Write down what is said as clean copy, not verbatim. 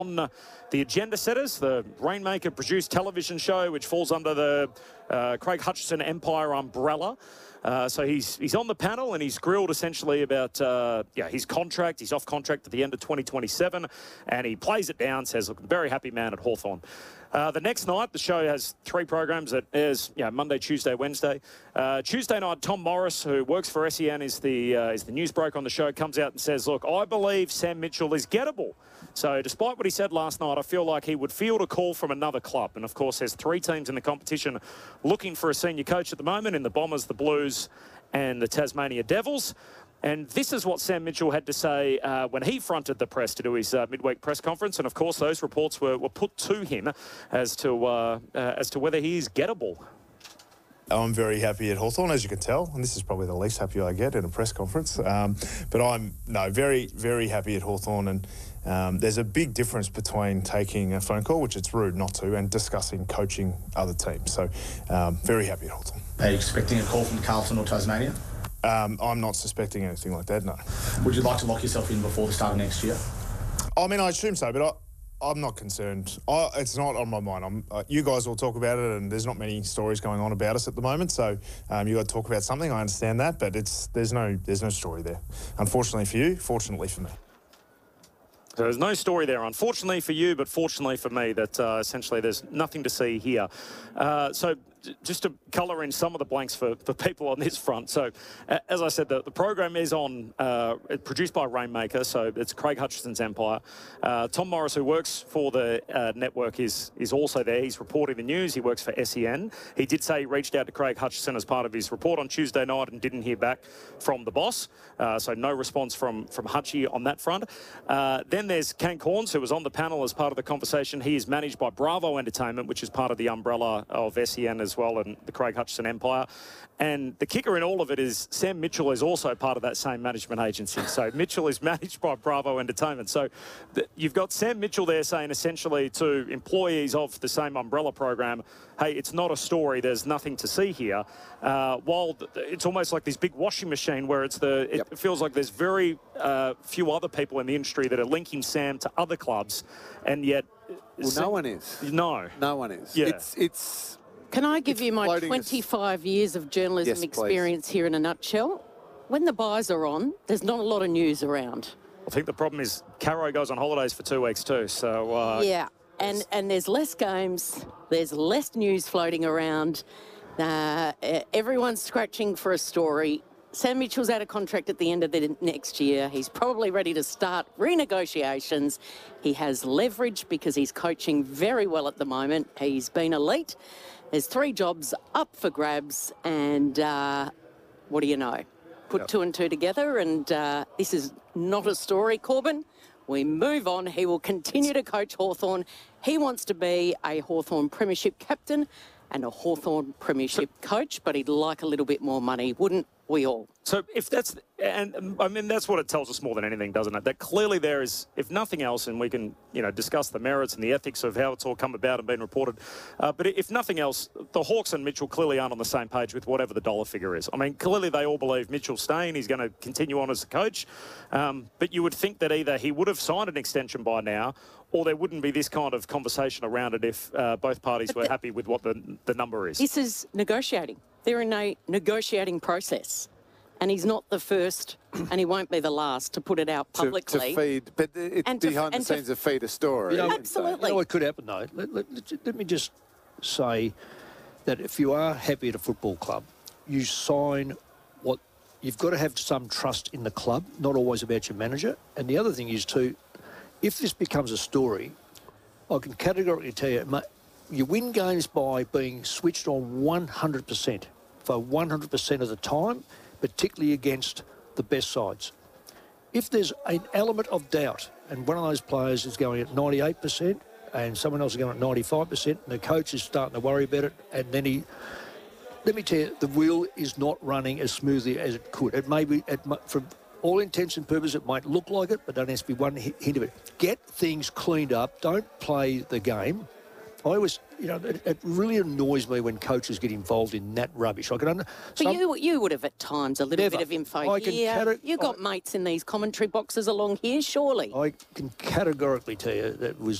On the Agenda Setters, the Rainmaker-produced television show, which falls under the Craig Hutchison Empire umbrella. So he's on the panel and he's grilled essentially about his contract. He's off contract at the end of 2027, and he plays it down, says, look, very happy man at Hawthorn. The next night, the show has 3 programs that airs Monday, Tuesday, Wednesday. Tuesday night, Tom Morris, who works for SEN, is the news broker on the show, comes out and says, look, I believe Sam Mitchell is gettable. So despite what he said last night, I feel like he would field a call from another club. And, of course, there's 3 teams in the competition looking for a senior coach at the moment in the Bombers, the Blues and the Tasmania Devils. And this is what Sam Mitchell had to say when he fronted the press to do his midweek press conference. And, of course, those reports were put to him as to whether he is gettable. I'm very happy at Hawthorn, as you can tell, and this is probably the least happy I get at a press conference. But I'm very, very happy at Hawthorn, and there's a big difference between taking a phone call, which it's rude not to, and discussing coaching other teams. So very happy at Hawthorn. Are you expecting a call from Carlton or Tasmania? I'm not suspecting anything like that, no. Would you like to lock yourself in before the start of next year? I mean, I assume so, but I'm not concerned. It's not on my mind. You guys will talk about it, and there's not many stories going on about us at the moment. So you got to talk about something. I understand that, but there's no story there. Unfortunately for you, fortunately for me. So there's no story there, unfortunately for you, but fortunately for me, that essentially there's nothing to see here. So just to colour in some of the blanks for people on this front. So, as I said, the program is produced by Rainmaker, so it's Craig Hutchison's Empire. Tom Morris, who works for the network, is also there. He's reporting the news. He works for SEN. He did say he reached out to Craig Hutchison as part of his report on Tuesday night and didn't hear back from the boss. So no response from Hutchie on that front. Then there's Kane Corns, who was on the panel as part of the conversation. He is managed by Bravo Entertainment, which is part of the umbrella of SEN as well, and the Craig Hutchison Empire. And the kicker in all of it is Sam Mitchell is also part of that same management agency. So Mitchell is managed by Bravo Entertainment. So you've got Sam Mitchell there saying essentially to employees of the same umbrella program, hey, it's not a story, there's nothing to see here. While it's almost like this big washing machine where it feels like there's very few other people in the industry that are linking Sam to other clubs, and yet... Well, no one is. No. No one is. Yeah. It's Can I give you my 25 years of journalism experience here in a nutshell? When the buys are on, there's not a lot of news around. I think the problem is Caro goes on holidays for 2 weeks too, so... yeah, and there's less games, there's less news floating around. Everyone's scratching for a story. Sam Mitchell's out of contract at the end of the next year. He's probably ready to start renegotiations. He has leverage because he's coaching very well at the moment. He's been elite. There's 3 jobs up for grabs, and what do you know? Put 2 and 2 together, and this is not a story, Corbin. We move on. He will continue to coach Hawthorn. He wants to be a Hawthorn Premiership captain and a Hawthorn Premiership coach, but he'd like a little bit more money, wouldn't we all? So if that's, and I mean, that's what it tells us more than anything, doesn't it? That clearly there is, if nothing else, and we can, discuss the merits and the ethics of how it's all come about and been reported, but if nothing else, the Hawks and Mitchell clearly aren't on the same page with whatever the dollar figure is. I mean, clearly they all believe Mitchell's staying, he's going to continue on as a coach, but you would think that either he would have signed an extension by now, or there wouldn't be this kind of conversation around it if both parties were happy with what the number is. This is negotiating. They're in a negotiating process. And he's not the first, and he won't be the last to put it out publicly. To feed, but it's behind the scenes to feed a story. Absolutely. You know what could happen, though? Let me just say that if you are happy at a football club, you sign what... You've got to have some trust in the club, not always about your manager. And the other thing is, too, if this becomes a story, I can categorically tell you, you win games by being switched on 100% for 100% of the time, particularly against the best sides. If there's an element of doubt, and one of those players is going at 98%, and someone else is going at 95%, and the coach is starting to worry about it, and then let me tell you, the wheel is not running as smoothly as it could. It may be, from all intents and purposes, it might look like it, but don't have to be one hint of it. Get things cleaned up. Don't play the game I always, it really annoys me when coaches get involved in that rubbish. I can But you would have at times a little bit of info here. You got mates in these commentary boxes along here, surely. I can categorically tell you that